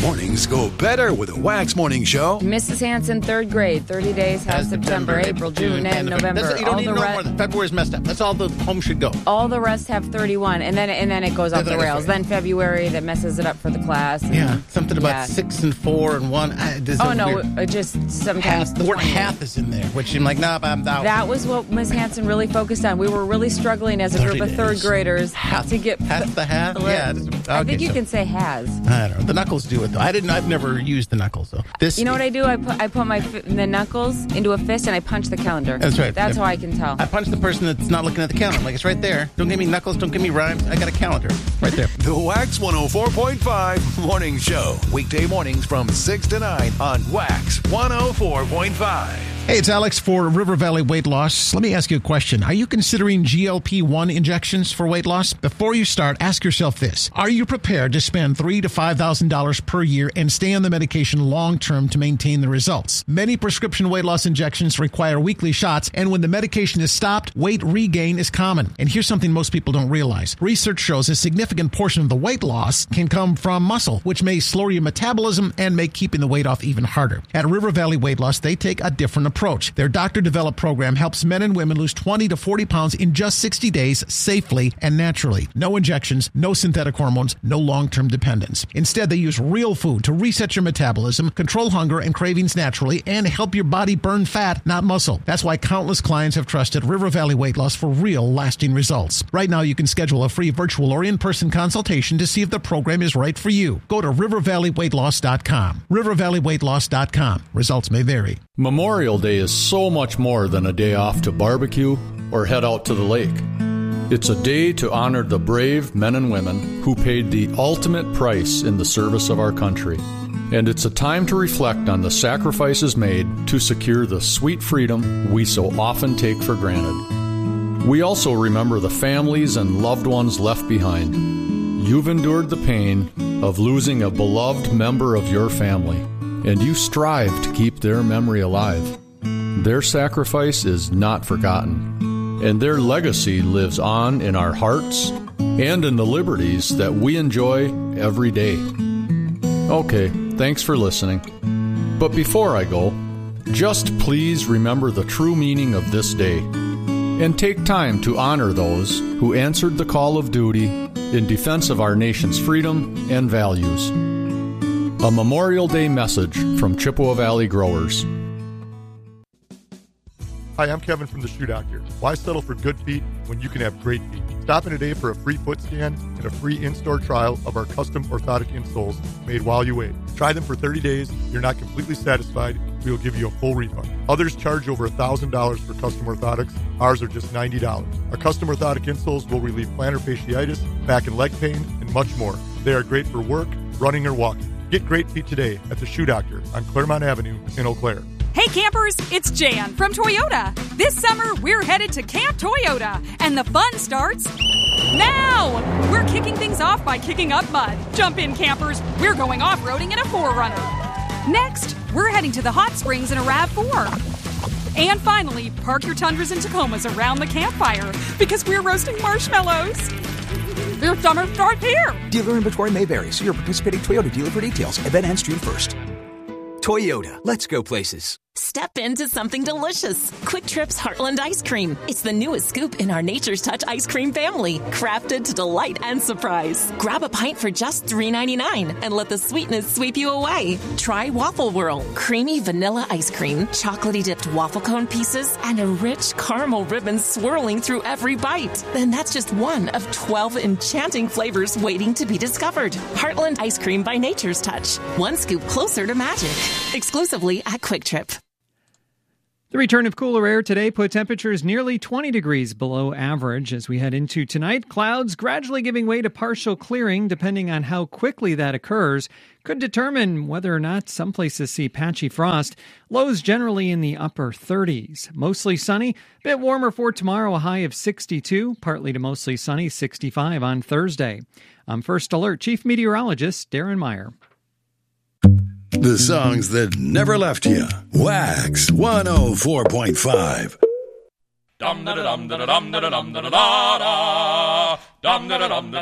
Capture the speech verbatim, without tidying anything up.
Mornings go better with a Wax Morning Show. Missus Hanson, third grade, thirty days, half September, September, April, June, June and November. That's, you don't all need the no re- more than February's messed up. That's all the home should go. All the rest have thirty-one, and then and then it goes off Yeah, the rails. right. Then February, that messes it up for the class. And, Yeah, something about yeah. six and four and one. I, Oh, no, it just sometimes... half, the word twenty. half is in there, which I'm like, nah, I'm down. That was what Miz Hanson really focused on. We were really struggling as a group of third graders half, to get... half the half? Yeah. Okay, I think you so, can say has. I don't know. The knuckles do it, though. I didn't, I've never used the knuckles, though. This, You know what I do? I put I put my fi- the knuckles into a fist and I punch the calendar. That's right. That's Yeah. how I can tell. I punch the person that's not looking at the calendar. Like, it's right there. Don't give me knuckles. Don't give me rhymes. I got a calendar right there. The Wax one oh four point five Morning Show. Weekday mornings from six to nine on Wax one oh four point five. Hey, it's Alex for River Valley Weight Loss. Let me ask you a question. Are you considering G L P one injections for weight loss? Before you start, ask yourself this. Are you prepared to spend three thousand to five thousand dollars per year and stay on the medication long-term to maintain the results? Many prescription weight loss injections require weekly shots, and when the medication is stopped, weight regain is common. And here's something most people don't realize. Research shows a significant portion of the weight loss can come from muscle, which may slow your metabolism and make keeping the weight off even harder. At River Valley Weight Loss, they take a different approach. Approach. Their doctor-developed program helps men and women lose twenty to forty pounds in just sixty days safely and naturally. No injections, no synthetic hormones, no long-term dependence. Instead, they use real food to reset your metabolism, control hunger and cravings naturally, and help your body burn fat, not muscle. That's why countless clients have trusted River Valley Weight Loss for real, lasting results. Right now, you can schedule a free virtual or in-person consultation to see if the program is right for you. Go to river valley weight loss dot com. river valley weight loss dot com. Results may vary. Memorial Day is so much more than a day off to barbecue or head out to the lake. It's a day to honor the brave men and women who paid the ultimate price in the service of our country. And it's a time to reflect on the sacrifices made to secure the sweet freedom we so often take for granted. We also remember the families and loved ones left behind. You've endured the pain of losing a beloved member of your family, and you strive to keep their memory alive. Their sacrifice is not forgotten, and their legacy lives on in our hearts and in the liberties that we enjoy every day. Okay, thanks for listening. But before I go, just please remember the true meaning of this day and take time to honor those who answered the call of duty in defense of our nation's freedom and values. A Memorial Day message from Chippewa Valley Growers. Hi, I'm Kevin from the Shoe Doctor. Why settle for good feet when you can have great feet? Stop in today for a free foot scan and a free in-store trial of our custom orthotic insoles made while you wait. Try them for thirty days. If you're not completely satisfied, we will give you a full refund. Others charge over one thousand dollars for custom orthotics. Ours are just ninety dollars. Our custom orthotic insoles will relieve plantar fasciitis, back and leg pain, and much more. They are great for work, running, or walking. Get great feet today at the Shoe Doctor on Claremont Avenue in Eau Claire. Hey campers, it's Jan from Toyota. This summer, we're headed to Camp Toyota, and the fun starts now! We're kicking things off by kicking up mud. Jump in, campers. We're going off-roading in a four runner. Next, we're heading to the hot springs in a RAV four. And finally, park your Tundras and Tacomas around the campfire because we're roasting marshmallows. Your summer starts here! Dealer inventory may vary. See your participating Toyota dealer for details. Event ends June first. Toyota. Let's go places. Step into something delicious. Quick Trip's Heartland Ice Cream. It's the newest scoop in our Nature's Touch ice cream family, crafted to delight and surprise. Grab a pint for just three ninety-nine and let the sweetness sweep you away. Try Waffle Whirl, creamy vanilla ice cream, chocolatey dipped waffle cone pieces, and a rich caramel ribbon swirling through every bite. Then that's just one of twelve enchanting flavors waiting to be discovered. Heartland Ice Cream by Nature's Touch. One scoop closer to magic. Exclusively at Quick Trip. The return of cooler air today put temperatures nearly twenty degrees below average as we head into tonight. Clouds gradually giving way to partial clearing, depending on how quickly that occurs, could determine whether or not some places see patchy frost. Lows generally in the upper thirties. Mostly sunny, a bit warmer for tomorrow, a high of sixty-two, partly to mostly sunny, sixty-five on Thursday. I'm First Alert Chief Meteorologist Darren Meyer. The songs that never left you. Wax one oh four point five. Dum da dum da dum da dum da da da. Dum da dum.